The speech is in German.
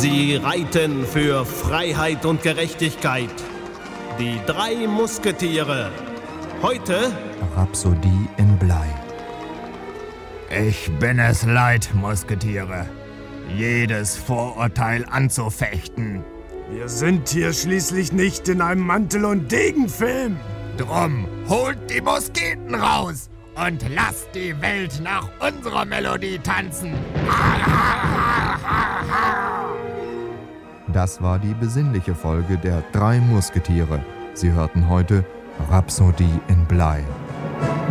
Sie reiten für Freiheit und Gerechtigkeit. Die 3 Musketiere. Heute Rhapsodie in Blei. Ich bin es leid, Musketiere, jedes Vorurteil anzufechten. Wir sind hier schließlich nicht in einem Mantel- und Degenfilm. Drum holt die Musketen raus und lasst die Welt nach unserer Melodie tanzen. Das war die besinnliche Folge der 3 Musketiere. Sie hörten heute Rhapsodie in Blei.